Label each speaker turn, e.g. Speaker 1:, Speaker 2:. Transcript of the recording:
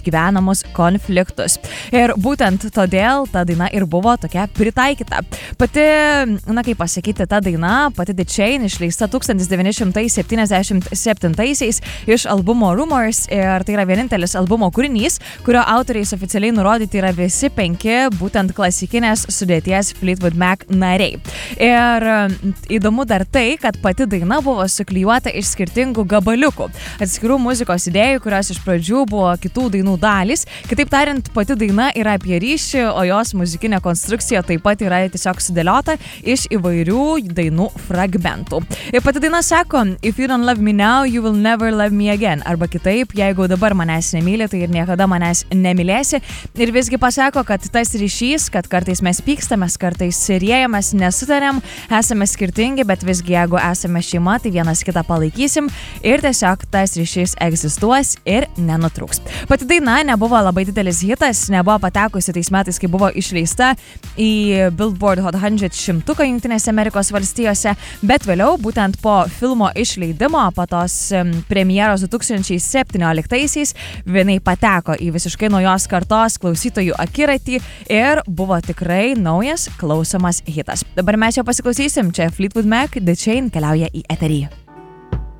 Speaker 1: išgyvenamus konfliktus. Ir būtent todėl ta daina ir buvo tokia pritaikyta. Pati, kaip pasakyti, ta daina, pati The Chain, išleista 1977 iš albumo Rumors, ir tai yra vienintelis albumo kūrinys, kurio autoriais oficialiai nurodyti yra visi 5 būtent klasikinės sudėties Fleetwood Mac nariai. Ir įdomu dar tai, kad pati daina buvo suklijuota iš skirtingų gabaliukų, atskirų muzikos idėjų, kurios iš pradžių buvo kitų dainų dalys. Kitaip tariant, pati daina yra apie ryšį, o jos muzikinė konstrukcija taip pat yra tiesiog sudėliota iš įvairių dainų fragmentų. Ir pati daina sako, if you don't love me now, you will never love me again. Arba kitaip, jeigu dabar manęs nemyli, tai ir niekada manęs nemylėsi. Ir visgi pasako, kad tas ryšys, kad kartais mes pykstamės, kartais riejamės, nesutariam, esame skirtingi, bet visgi jeigu esame šeima, tai vienas kitą palaikysim ir tiesiog tas ryšys egzistuos ir nenutrūks. Pati daina nebuvo labai didelis hitas, nebuvo patekusi tais metais, kai buvo išleista į Billboard Hot 100 šimtuką Jungtinėse Amerikos valstijose, bet vėliau, būtent po filmo išleidimo, po tos premjeros 2017-aisiais, jinai pateko į visiškai naujos kartos klausytojų akiratį ir buvo tikrai naujas klausomas hitas. Dabar mes jo pasiklausysim, čia Fleetwood Mac, The Chain keliauja į eterį.